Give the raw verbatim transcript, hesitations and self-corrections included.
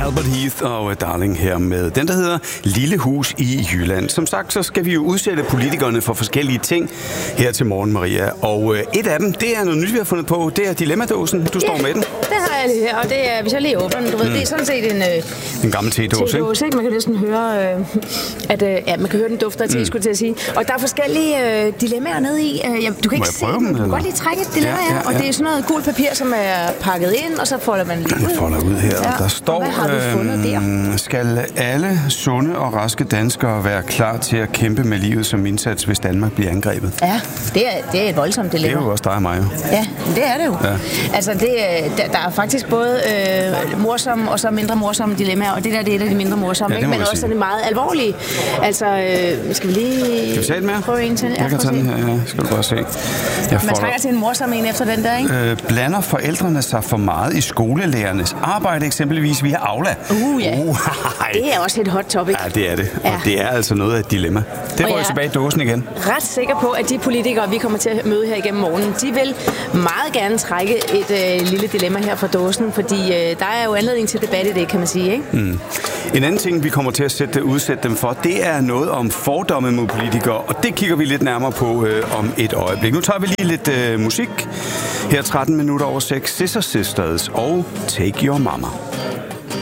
Albert Heath og Darling her med den, der hedder Lille Hus i Jylland. Som sagt, så skal vi jo udsætte politikerne for forskellige ting her til morgen, Maria. Og et af dem, det er noget nyt, vi har fundet på. Det er dilemmadåsen. Du står ja, med den. Det har jeg lige her, og det er, hvis jeg lige åbner den, du ved, mm. det er sådan set en... Øh, en gammel tedåse, ikke? ikke? Man kan næsten høre, øh, at øh, ja, man kan høre den dufter af te, mm. skulle til at sige. Og der er forskellige øh, dilemmaer nede i. Øh, ja, du kan ikke se dem, du kan godt lige trække et dilemma, ja, ja, ja. Og det er sådan noget gult papir, som er pakket ind, og så folder man lige ud. Jeg folder ud her, ja. Der står, hvad har du fundet der? Øh, skal alle sunde og raske danskere være klar til at kæmpe med livet som indsats, hvis Danmark bliver angrebet? Ja, det er, det er et voldsomt dilemma. Det er jo også dig og mig. Ja, det er det jo. Ja. Altså, det, der, der er faktisk både øh, morsomme og så mindre morsomme dilemmaer, og det der det er et af de mindre morsomme, ja, ikke? Men også sige. Det meget alvorlige. Altså, øh, skal vi lige skal vi tage den med? Prøve en til? Jeg kan tage den her, ja. Skal du bare se. Jeg Man trænger til en morsom en efter den der, ikke? Øh, blander forældrene sig for meget i skolelærernes arbejde, eksempelvis via Aula? Uh, ja. Uh, det er også et hot topic. Ja, det er det. Ja. Og det er altså noget af et dilemma. Det går jeg tilbage i dåsen igen. Ret sikker på, at de politikere, vi kommer til at møde her igennem morgenen, de vil meget gerne trække et øh, lille dilemma her fra dåsen, fordi øh, der er jo anledning til debat i det, kan man sige, ikke? Mm. En anden ting, vi kommer til at sætte, udsætte dem for, det er noget om fordomme mod politikere, og det kigger vi lidt nærmere på øh, om et øjeblik. Nu tager vi lige lidt øh, musik. Her tretten minutter over seks, Scissor Sisters og Take Your Mama.